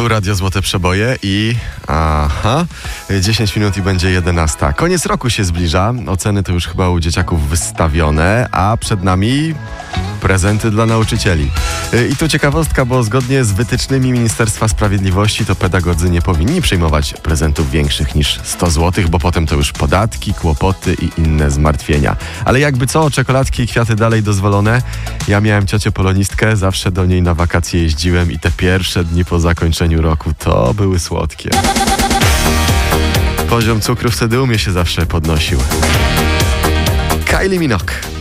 Radio Złote Przeboje i 10 minut i będzie 11. Koniec roku się zbliża, oceny to już chyba u dzieciaków wystawione, a przed nami prezenty dla nauczycieli. I tu ciekawostka, bo zgodnie z wytycznymi Ministerstwa Sprawiedliwości to pedagodzy nie powinni przyjmować prezentów większych niż 100 zł, bo potem to już podatki, kłopoty i inne zmartwienia. Ale jakby co, czekoladki i kwiaty dalej dozwolone. Ja miałem ciocię polonistkę, zawsze do niej na wakacje jeździłem i te pierwsze dni po zakończeniu roku to były słodkie. Poziom cukru wtedy u mnie się zawsze podnosił. Kylie Minogue.